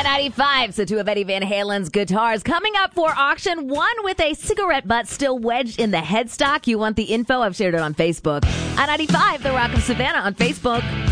I-95, so two of Eddie Van Halen's guitars coming up for auction. One with a cigarette butt still wedged in the headstock. You want the info? I've shared it on Facebook. I-95, The Rock of Savannah on Facebook.